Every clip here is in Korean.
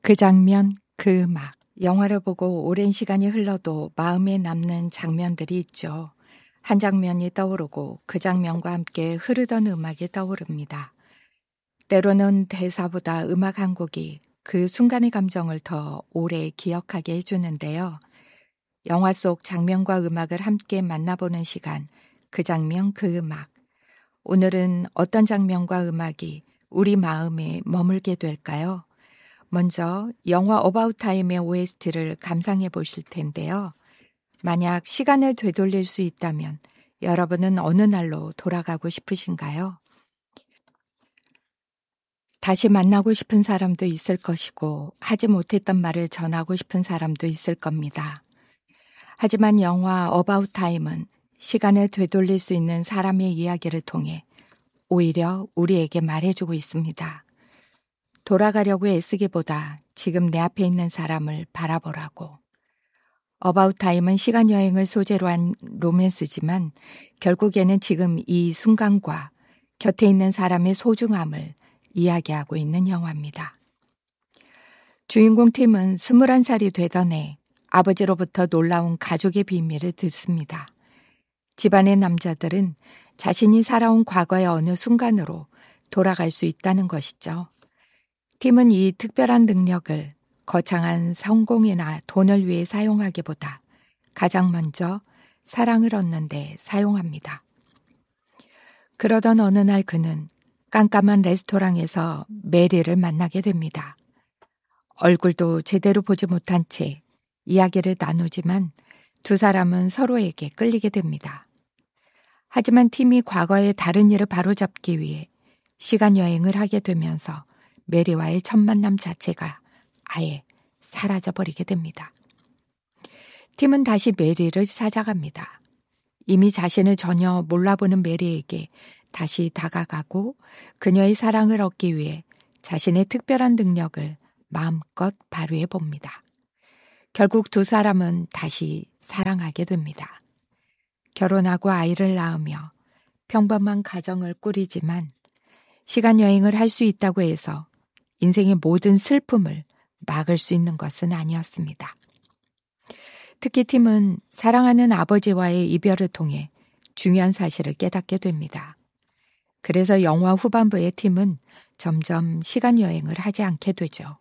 그 장면, 그 음악. 영화를 보고 오랜 시간이 흘러도 마음에 남는 장면들이 있죠. 한 장면이 떠오르고 그 장면과 함께 흐르던 음악이 떠오릅니다. 때로는 대사보다 음악 한 곡이 그 순간의 감정을 더 오래 기억하게 해주는데요. 영화 속 장면과 음악을 함께 만나보는 시간, 그 장면, 그 음악. 오늘은 어떤 장면과 음악이 우리 마음에 머물게 될까요? 먼저 영화 어바웃 타임의 OST를 감상해 보실 텐데요. 만약 시간을 되돌릴 수 있다면 여러분은 어느 날로 돌아가고 싶으신가요? 다시 만나고 싶은 사람도 있을 것이고 하지 못했던 말을 전하고 싶은 사람도 있을 겁니다. 하지만 영화 어바웃 타임은 시간을 되돌릴 수 있는 사람의 이야기를 통해 오히려 우리에게 말해주고 있습니다. 돌아가려고 애쓰기보다 지금 내 앞에 있는 사람을 바라보라고. 어바웃 타임은 시간 여행을 소재로 한 로맨스지만 결국에는 지금 이 순간과 곁에 있는 사람의 소중함을 이야기하고 있는 영화입니다. 주인공 팀은 21살이 되던 해 아버지로부터 놀라운 가족의 비밀을 듣습니다. 집안의 남자들은 자신이 살아온 과거의 어느 순간으로 돌아갈 수 있다는 것이죠. 팀은 이 특별한 능력을 거창한 성공이나 돈을 위해 사용하기보다 가장 먼저 사랑을 얻는 데 사용합니다. 그러던 어느 날 그는 깜깜한 레스토랑에서 메리를 만나게 됩니다. 얼굴도 제대로 보지 못한 채 이야기를 나누지만 두 사람은 서로에게 끌리게 됩니다. 하지만 팀이 과거의 다른 일을 바로잡기 위해 시간 여행을 하게 되면서 메리와의 첫 만남 자체가 아예 사라져버리게 됩니다. 팀은 다시 메리를 찾아갑니다. 이미 자신을 전혀 몰라보는 메리에게 다시 다가가고 그녀의 사랑을 얻기 위해 자신의 특별한 능력을 마음껏 발휘해 봅니다. 결국 두 사람은 다시 사랑하게 됩니다. 결혼하고 아이를 낳으며 평범한 가정을 꾸리지만 시간 여행을 할 수 있다고 해서 인생의 모든 슬픔을 막을 수 있는 것은 아니었습니다. 특히 팀은 사랑하는 아버지와의 이별을 통해 중요한 사실을 깨닫게 됩니다. 그래서 영화 후반부의 팀은 점점 시간 여행을 하지 않게 되죠.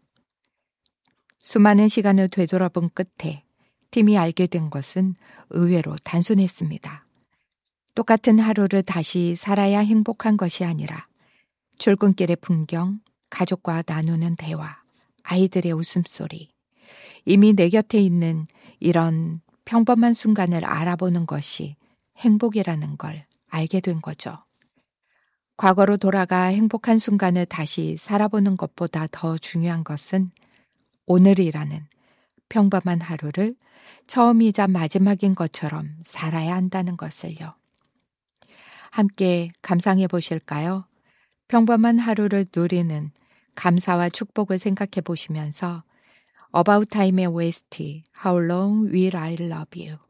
수많은 시간을 되돌아본 끝에 팀이 알게 된 것은 의외로 단순했습니다. 똑같은 하루를 다시 살아야 행복한 것이 아니라 출근길의 풍경, 가족과 나누는 대화, 아이들의 웃음소리, 이미 내 곁에 있는 이런 평범한 순간을 알아보는 것이 행복이라는 걸 알게 된 거죠. 과거로 돌아가 행복한 순간을 다시 살아보는 것보다 더 중요한 것은 오늘이라는 평범한 하루를 처음이자 마지막인 것처럼 살아야 한다는 것을요. 함께 감상해 보실까요? 평범한 하루를 누리는 감사와 축복을 생각해 보시면서 About Time의 OST How Long Will I Love You